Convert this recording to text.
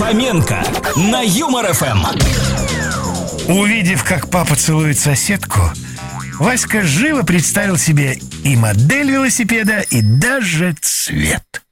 Фоменко на Юмор ФМ. Увидев, как папа целует соседку, Васька живо представил себе и модель велосипеда, и даже цвет.